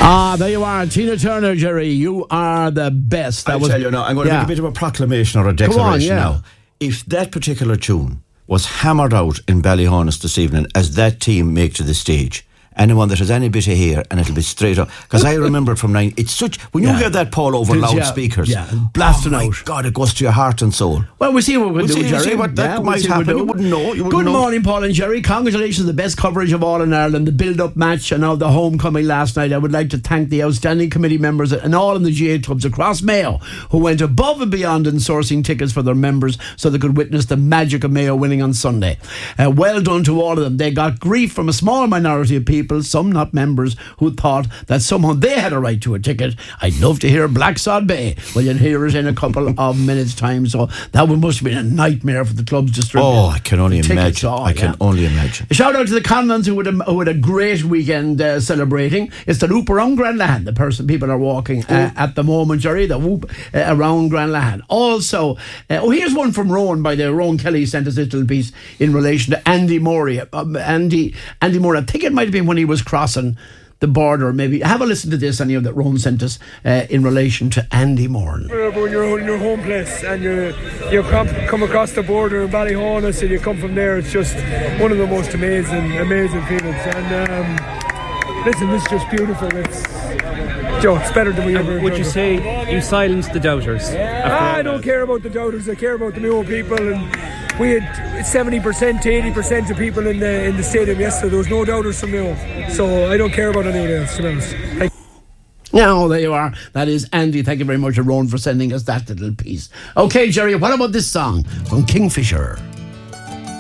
There you are, Tina Turner, Jerry. You are the best. I'll tell you now, I'm going to make a bit of a proclamation or a declaration now. If that particular tune was hammered out in Ballyhonus this evening as that team make to the stage, anyone that has any bit of hair, and it'll be straight up, because I remember it from nine. It's such, when you hear that, Paul, over loudspeakers, blasting out. My God, it goes to your heart and soul. Well, we'll see what we'll do, Jerry. See what that might happen. You wouldn't know. Good morning, Paul and Jerry. Congratulations, the best coverage of all in Ireland, the build-up match and all the homecoming last night. I would like to thank the outstanding committee members and all in the GA clubs across Mayo who went above and beyond in sourcing tickets for their members so they could witness the magic of Mayo winning on Sunday. Well done to all of them. They got grief from a small minority of people, some not members, who thought that somehow they had a right to a ticket. I'd love to hear Black Sod Bay. Well, you'll hear it in a couple of minutes' time. So that one must have been a nightmare for the clubs distributing. Oh, I can only imagine. Only imagine. A shout out to the Conlons who had a great weekend celebrating. It's the Whoop around Granlahan. People are walking at the moment, Jerry. The Whoop around Granlahan. Also, here's one from Rowan. By the Rowan Kelly sent us a little piece in relation to Andy Murray. Andy Murray. I think it might have been when he was crossing the border. Maybe have a listen to this, any of that Rowan sent us in relation to Andy Moran. When you're in your home place and you come across the border in Ballyhonus and you come from there, it's just one of the most amazing feelings. And listen, this is just beautiful. It's better than we ever. Would you say you silenced the doubters? I don't care about the doubters. I care about the Mayo people, and we had 70% to 80% of people in the stadium yesterday. There was no doubters from Mayo, so I don't care about anyone else, to be honest. Now, there you are. That is Andy. Thank you very much, Rowan, for sending us that little piece. Okay, Jerry, what about this song from Kingfisher?